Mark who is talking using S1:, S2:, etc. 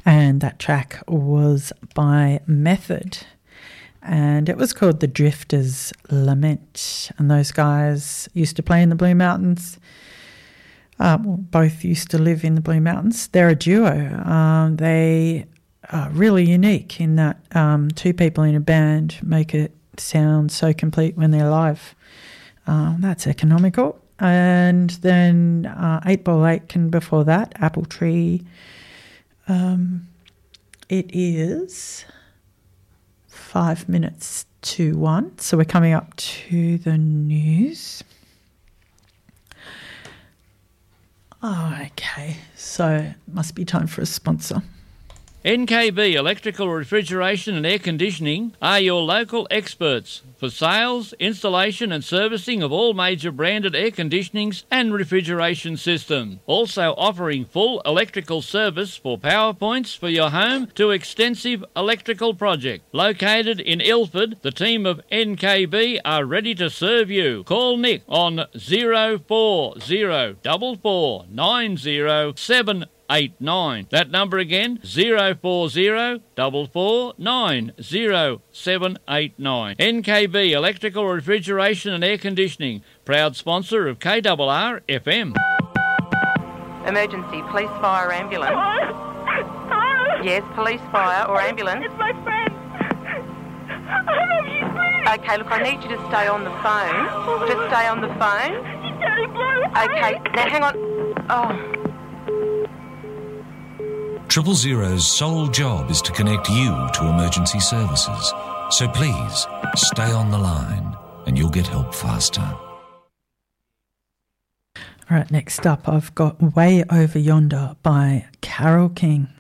S1: And that track was by Method. And it was called The Drifter's Lament. And those guys used to play in the Blue Mountains. Both used to live in the Blue Mountains. They're a duo. They are really unique in that two people in a band make it sound so complete when they're live. That's economical. And then 8 Ball 8 and before that, Apple Tree. It is 5 minutes to 1. So we're coming up to the news. Okay, so it must be time for a sponsor.
S2: NKB Electrical Refrigeration and Air Conditioning are your local experts for sales, installation and servicing of all major branded air conditionings and refrigeration systems. Also offering full electrical service for power points for your home to extensive electrical project. Located in Ilford, the team of NKB are ready to serve you. Call Nick on 0404490789. That number again, 0404490789. NKB Electrical Refrigeration and Air Conditioning, proud sponsor of KRR FM.
S3: Emergency, police, fire, ambulance.
S4: Hello?
S3: Yes, police, fire or ambulance.
S4: It's my friend. I love you, please.
S3: Okay, look, I need you to stay on the phone. Just stay on the phone.
S4: She's Daddy Blue.
S3: Okay, now hang on. Oh.
S5: 000's sole job is to connect you to emergency services. So please, stay on the line and you'll get help faster.
S1: All right, next up I've got Way Over Yonder by Carole King.